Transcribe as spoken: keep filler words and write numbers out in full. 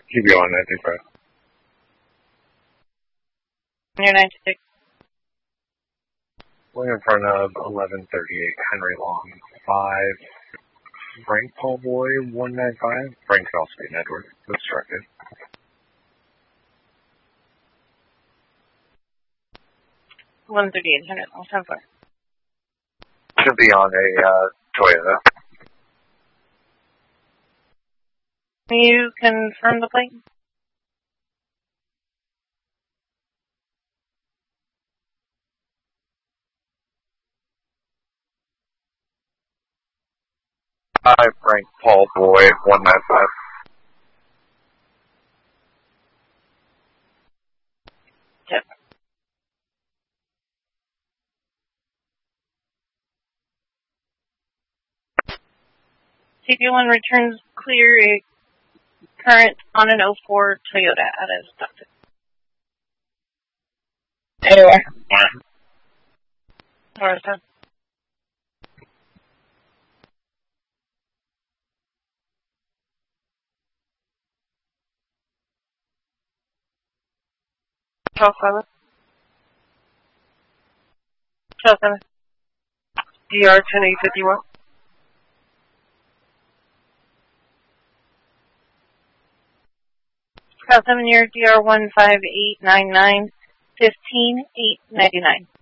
Keep going, ninety-five. Near ninety-six. Way in front of eleven thirty-eight Henry Long. five. Frank Paul Boy, one ninety-five. Frank Southspeed Network. Obstructed. one thirty-eight Henry Long. ten four. Should be on a uh, Toyota. Can you confirm the plate? five Frank Paul Boy, one ninety-five. Yep. C P one returns clear a current on an oh four Toyota as ducted. Anywhere. Or so. twelve seven. twelve seven. D R ten eight fifty-one. twelve seven, your D R one five eight nine nine, fifteen eight ninety-nine.